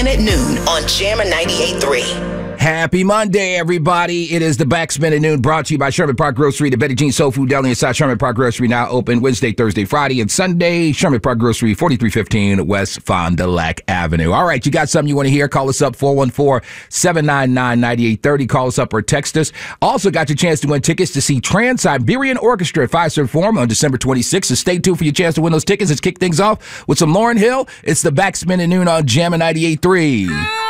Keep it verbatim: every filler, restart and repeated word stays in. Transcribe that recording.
Backspin at noon on Jammer ninety-eight point three. Happy Monday, everybody. It is the Backspin at Noon, brought to you by Sherman Park Grocery, the Betty Jean Soul Food Deli inside Sherman Park Grocery, now open Wednesday, Thursday, Friday, and Sunday. Sherman Park Grocery, forty-three fifteen West Fond du Lac Avenue. All right, you got something you want to hear? Call us up, four one four, seven nine nine, nine eight three zero. Call us up or text us. Also got your chance to win tickets to see Trans-Siberian Orchestra at Fiserv Forum on December twenty-sixth. So stay tuned for your chance to win those tickets. Let's kick things off with some Lauryn Hill. It's the Backspin at Noon on Jammer ninety-eight point three.